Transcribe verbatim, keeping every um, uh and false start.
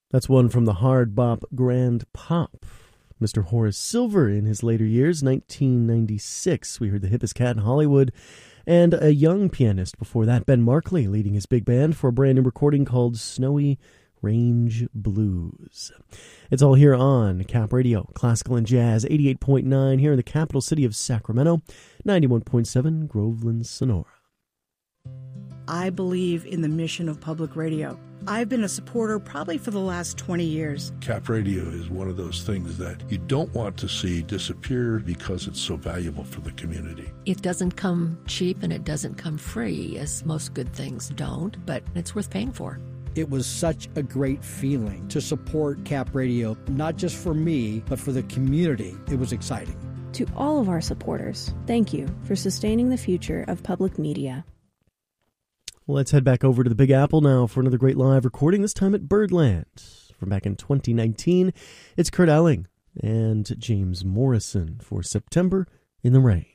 That's one from the hard bop Grand Pop. Mister Horace Silver in his later years, nineteen ninety-six. We heard the hippest cat in Hollywood. And a young pianist before that, Ben Markley, leading his big band for a brand new recording called Snowy Range Blues. It's all here on Cap Radio, classical and jazz, eighty-eight point nine here in the capital city of Sacramento, ninety-one point seven Groveland, Sonora. I believe in the mission of public radio. I've been a supporter probably for the last twenty years. Cap Radio is one of those things that you don't want to see disappear because it's so valuable for the community. It doesn't come cheap and it doesn't come free, as most good things don't, but it's worth paying for. It was such a great feeling to support Cap Radio, not just for me, but for the community. It was exciting. To all of our supporters, thank you for sustaining the future of public media. Well, let's head back over to the Big Apple now for another great live recording, this time at Birdland. From back in twenty nineteen, it's Kurt Elling and James Morrison for September in the Rain.